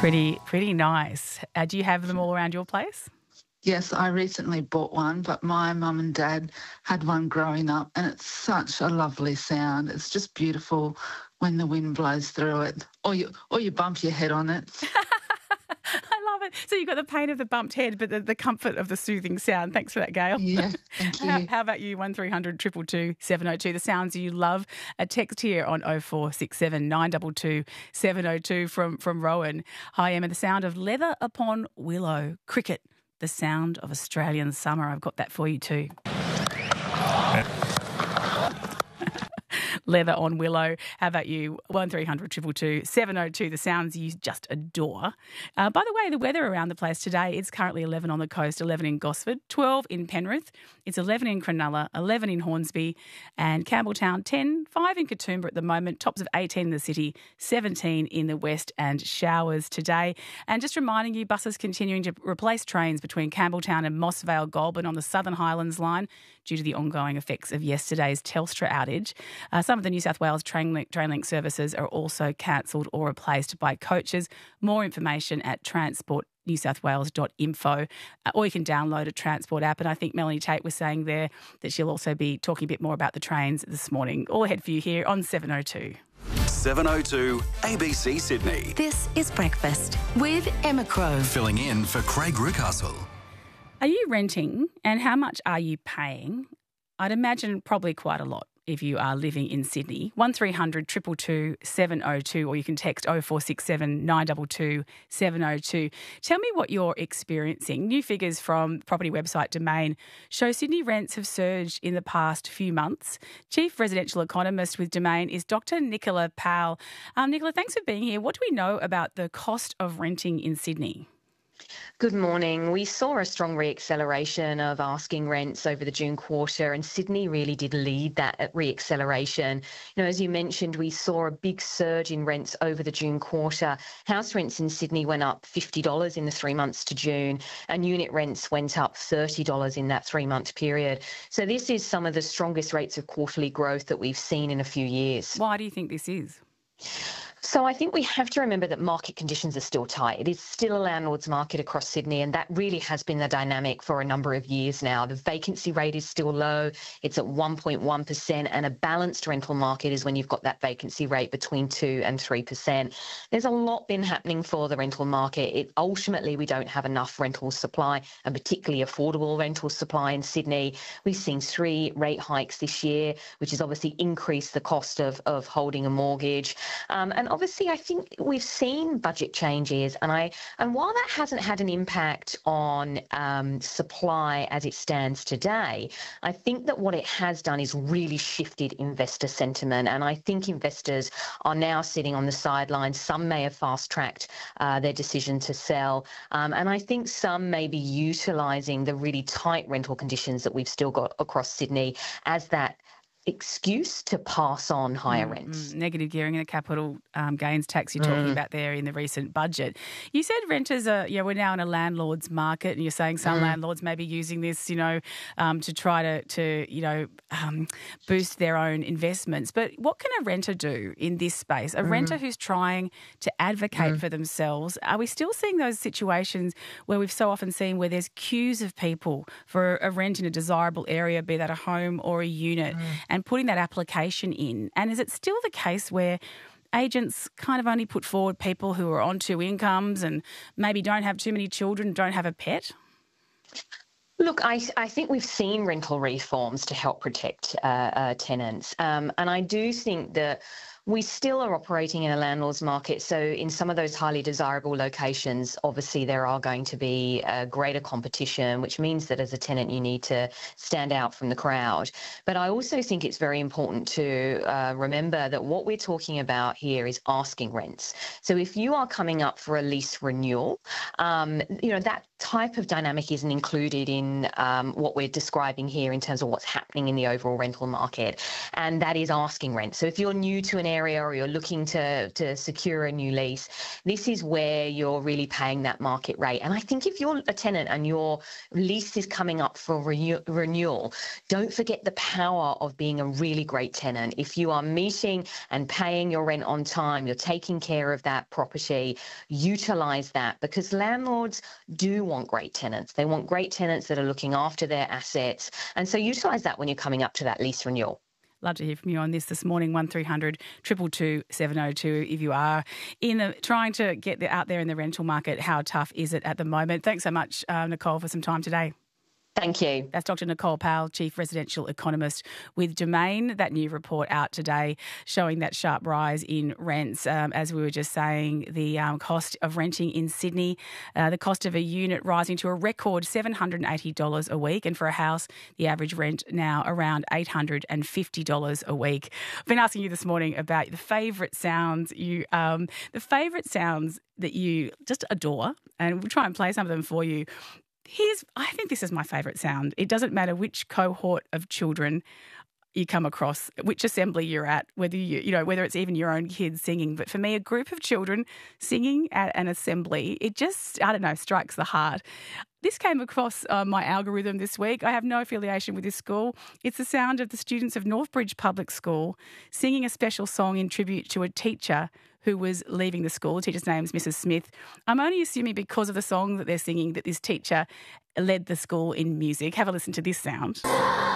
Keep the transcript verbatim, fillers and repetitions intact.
Pretty, pretty nice. Uh, do you have them all around your place? Yes, I recently bought one, but my mum and dad had one growing up, and it's such a lovely sound. It's just beautiful when the wind blows through it, or you or you bump your head on it. I love it. So you've got the pain of the bumped head, but the, the comfort of the soothing sound. Thanks for that, Gail. Yeah, thank you. How, how about you? one three hundred two two two seven oh two. The sounds you love. A text here on oh four six seven nine two two seven oh two from, from Rowan. Hi, Emma. The sound of leather upon willow. Cricket. The sound of Australian summer. I've got that for you too. Leather on willow. How about you? one three hundred two two two seven oh two. The sounds you just adore. Uh, by the way, the weather around the place today, it's currently eleven on the coast, eleven in Gosford, twelve in Penrith. It's eleven in Cronulla, eleven in Hornsby and Campbelltown, ten, five in Katoomba at the moment, tops of eighteen in the city, seventeen in the west and showers today. And just reminding you, buses continuing to replace trains between Campbelltown and Mossvale Goulburn on the Southern Highlands line due to the ongoing effects of yesterday's Telstra outage. Uh, some of the New South Wales Trainlink, Trainlink services are also cancelled or replaced by coaches. More information at transport new south wales dot info, uh, or you can download a Transport app. And I think Melanie Tate was saying there that she'll also be talking a bit more about the trains this morning. All ahead for you here on seven oh two. seven oh two A B C Sydney. This is Breakfast with Emma Crow. Filling in for Craig Rucastle. Are you renting and how much are you paying? I'd imagine probably quite a lot if you are living in Sydney. one three hundred two two two seven oh two, or you can text oh four six seven nine two two seven oh two. Tell me what you're experiencing. New figures from property website Domain show Sydney rents have surged in the past few months. Chief residential economist with Domain is Doctor Nicola Powell. Um, Nicola, thanks for being here. What do we know about the cost of renting in Sydney? Good morning. We saw a strong reacceleration of asking rents over the June quarter, and Sydney really did lead that reacceleration. You know, as you mentioned, we saw a big surge in rents over the June quarter. House rents in Sydney went up fifty dollars in the three months to June, and unit rents went up thirty dollars in that three-month period. So this is some of the strongest rates of quarterly growth that we've seen in a few years. Why do you think this is? So I think we have to remember that market conditions are still tight. It is still a landlord's market across Sydney, and that really has been the dynamic for a number of years now. The vacancy rate is still low. It's at one point one percent, and a balanced rental market is when you've got that vacancy rate between two and three percent. There's a lot been happening for the rental market. It, ultimately, we don't have enough rental supply, and particularly affordable rental supply in Sydney. We've seen three rate hikes this year, which has obviously increased the cost of, of holding a mortgage. Um, and obviously, I think we've seen budget changes, and I and while that hasn't had an impact on um, supply as it stands today, I think that what it has done is really shifted investor sentiment, and I think investors are now sitting on the sidelines. Some may have fast-tracked uh, their decision to sell, um, and I think some may be utilising the really tight rental conditions that we've still got across Sydney as that excuse to pass on higher mm, rents. Mm, negative gearing and the capital um, gains tax you're talking mm. about there in the recent budget. You said renters are, you know, we're now in a landlord's market, and you're saying some mm. landlords may be using this, you know, um, to try to, to you know, um, boost their own investments. But what can a renter do in this space? A mm. renter who's trying to advocate mm. for themselves, are we still seeing those situations where we've so often seen where there's queues of people for a rent in a desirable area, be that a home or a unit, mm. and putting that application in? And is it still the case where agents kind of only put forward people who are on two incomes and maybe don't have too many children, don't have a pet? Look, I, I think we've seen rental reforms to help protect uh, uh, tenants. Um, and I do think that we still are operating in a landlord's market. So in some of those highly desirable locations, obviously there are going to be uh, greater competition, which means that as a tenant you need to stand out from the crowd. But I also think it's very important to uh, remember that what we're talking about here is asking rents. So if you are coming up for a lease renewal, um, you know, that type of dynamic isn't included in um, what we're describing here in terms of what's happening in the overall rental market, and that is asking rent. So if you're new to an area or you're looking to, to secure a new lease, this is where you're really paying that market rate. And I think if you're a tenant and your lease is coming up for renew- renewal, don't forget the power of being a really great tenant. If you are meeting and paying your rent on time, you're taking care of that property, utilise that, because landlords do want great tenants. They want great tenants that are looking after their assets. And so utilise that when you're coming up to that lease renewal. Love to hear from you on this this morning, one three hundred, two two two, seven oh two. If you are in the trying to get the, out there in the rental market, how tough is it at the moment? Thanks so much, uh, Nicole, for some time today. Thank you. That's Doctor Nicole Powell, Chief Residential Economist with Domain. That new report out today showing that sharp rise in rents. Um, as we were just saying, the um, cost of renting in Sydney, uh, the cost of a unit rising to a record seven hundred eighty dollars a week. And for a house, the average rent now around eight hundred fifty dollars a week. I've been asking you this morning about the favourite sounds you, um, the favourite sounds that you just adore. And we'll try and play some of them for you. Here's, I think this is my favourite sound. It doesn't matter which cohort of children you come across, which assembly you're at, whether you, you know, whether it's even your own kids singing. But for me, a group of children singing at an assembly, it just, I don't know, strikes the heart. This came across uh, my algorithm this week. I have no affiliation with this school. It's the sound of the students of Northbridge Public School singing a special song in tribute to a teacher who was leaving the school. The teacher's name is Missus Smith. I'm only assuming because of the song that they're singing that this teacher led the school in music. Have a listen to this sound.